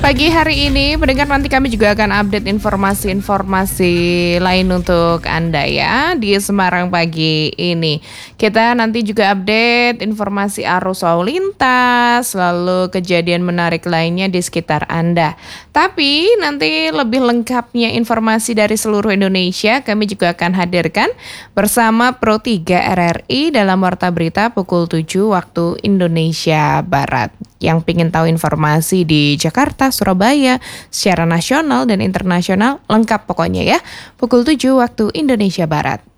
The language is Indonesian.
Pagi hari ini, pendengar nanti kami juga akan update informasi-informasi lain untuk Anda ya di Semarang pagi ini. Kita nanti juga update informasi arus lalu lintas, lalu kejadian menarik lainnya di sekitar Anda. Tapi nanti lebih lengkapnya informasi dari seluruh Indonesia kami juga akan hadirkan bersama Pro 3 RRI dalam Warta Berita pukul 7 waktu Indonesia Barat. Yang pingin tahu informasi di Jakarta, Surabaya, secara nasional dan internasional, lengkap pokoknya ya. Pukul 7 waktu Indonesia Barat.